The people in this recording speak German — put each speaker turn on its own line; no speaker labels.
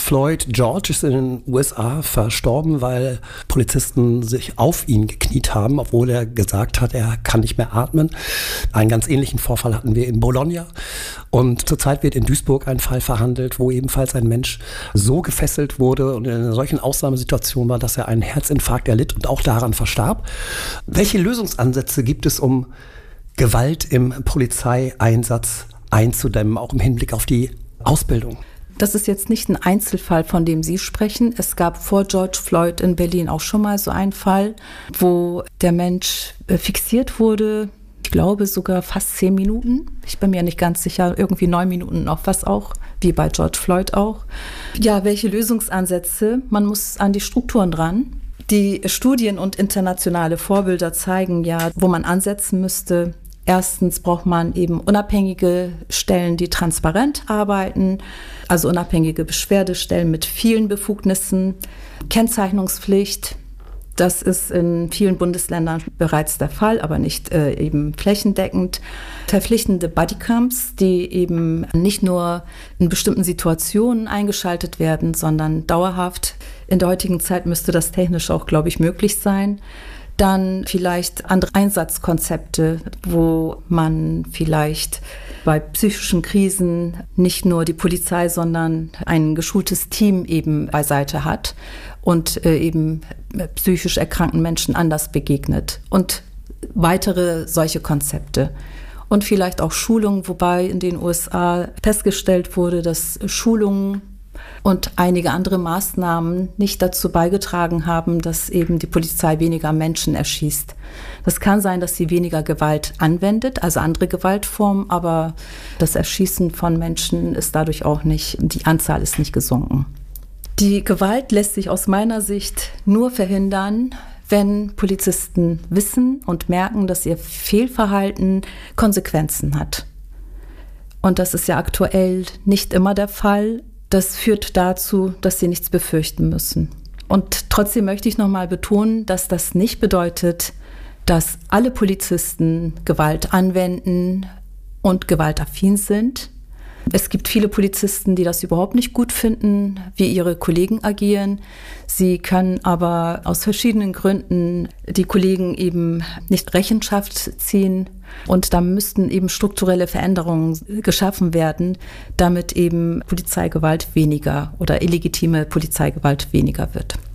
Floyd George ist in den USA verstorben, weil Polizisten sich auf ihn gekniet haben, obwohl er gesagt hat, er kann nicht mehr atmen. Einen ganz ähnlichen Vorfall hatten wir in Bologna. Und zurzeit wird in Duisburg ein Fall verhandelt, wo ebenfalls ein Mensch so gefesselt wurde und in einer solchen Ausnahmesituation war, dass er einen Herzinfarkt erlitt und auch daran verstarb. Welche Lösungsansätze gibt es, um Gewalt im Polizeieinsatz einzudämmen, auch im Hinblick auf die Ausbildung?
Das ist jetzt nicht ein Einzelfall, von dem Sie sprechen. Es gab vor George Floyd in Berlin auch schon mal so einen Fall, wo der Mensch fixiert wurde, ich glaube sogar fast 10 Minuten. Ich bin mir nicht ganz sicher, irgendwie 9 Minuten noch was auch, wie bei George Floyd auch. Ja, welche Lösungsansätze? Man muss an die Strukturen dran. Die Studien und internationale Vorbilder zeigen ja, wo man ansetzen müsste. Erstens braucht man eben unabhängige Stellen, die transparent arbeiten, also unabhängige Beschwerdestellen mit vielen Befugnissen, Kennzeichnungspflicht. Das ist in vielen Bundesländern bereits der Fall, aber nicht eben flächendeckend. Verpflichtende Bodycams, die eben nicht nur in bestimmten Situationen eingeschaltet werden, sondern dauerhaft. In der heutigen Zeit müsste das technisch auch, glaube ich, möglich sein. Dann vielleicht andere Einsatzkonzepte, wo man vielleicht bei psychischen Krisen nicht nur die Polizei, sondern ein geschultes Team eben beiseite hat und eben psychisch erkrankten Menschen anders begegnet. Und weitere solche Konzepte. Und vielleicht auch Schulungen, wobei in den USA festgestellt wurde, dass Schulungen und einige andere Maßnahmen nicht dazu beigetragen haben, dass eben die Polizei weniger Menschen erschießt. Das kann sein, dass sie weniger Gewalt anwendet, also andere Gewaltformen, aber das Erschießen von Menschen ist dadurch auch nicht, die Anzahl ist nicht gesunken. Die Gewalt lässt sich aus meiner Sicht nur verhindern, wenn Polizisten wissen und merken, dass ihr Fehlverhalten Konsequenzen hat. Und das ist ja aktuell nicht immer der Fall. Das führt dazu, dass sie nichts befürchten müssen. Und trotzdem möchte ich nochmal betonen, dass das nicht bedeutet, dass alle Polizisten Gewalt anwenden und gewaltaffin sind. Es gibt viele Polizisten, die das überhaupt nicht gut finden, wie ihre Kollegen agieren. Sie können aber aus verschiedenen Gründen die Kollegen eben nicht Rechenschaft ziehen. Und da müssten eben strukturelle Veränderungen geschaffen werden, damit eben Polizeigewalt weniger oder illegitime Polizeigewalt weniger wird.